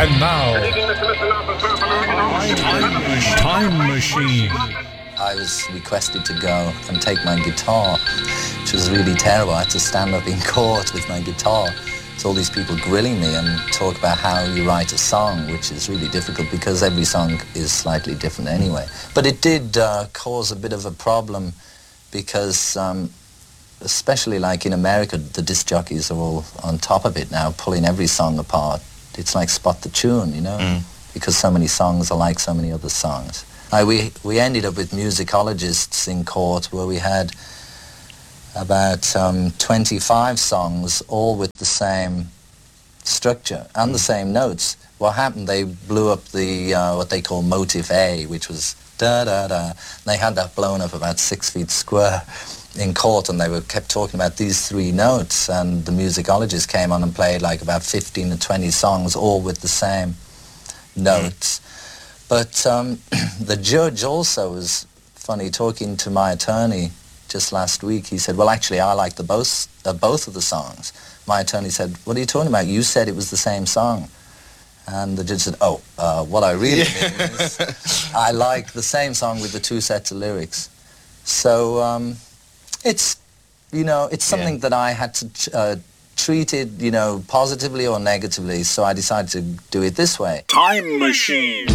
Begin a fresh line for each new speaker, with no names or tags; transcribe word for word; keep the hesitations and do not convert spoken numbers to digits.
And now, Time Machine.
I was requested to go and take my guitar, which was really terrible. I had to stand up in court with my guitar. So all these people grilling me and talk about how you write a song, which is really difficult because every song is slightly different anyway. But it did uh, cause a bit of a problem because, um, especially like in America, the disc jockeys are all on top of it now, pulling every song apart. It's like Spot the Tune, you know, mm. because so many songs are like so many other songs. I, we, we ended up with musicologists in court where we had about um, twenty-five songs, all with the same structure and the same notes. What happened, they blew up the, uh, what they call motive A, which was da-da-da. They had that blown up about six feet square in court, and they were kept talking about these three notes, and the musicologist came on and played like about fifteen or twenty songs, all with the same notes. But um, the judge also was funny, talking to my attorney just last week. He said, well, actually, I like the both, uh, both of the songs. My attorney said, what are you talking about? You said it was the same song. And the judge said, oh, uh, what I really yeah. mean is I like the same song with the two sets of lyrics. So um, it's, you know, it's something yeah. that I had to uh, treat it, you know, positively or negatively. So I decided to do it this way.
Time Machine.